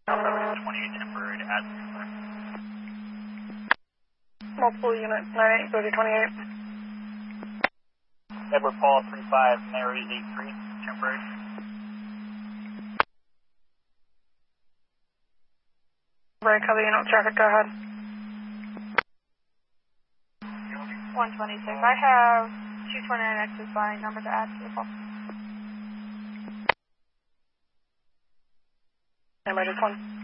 Alpha 28 temporary at multiple unit 983028. Edward Paul 35 Mary 83 temporary. Very cover unit traffic, go ahead. 126. I have 229X's by number to add to the call. Number just one.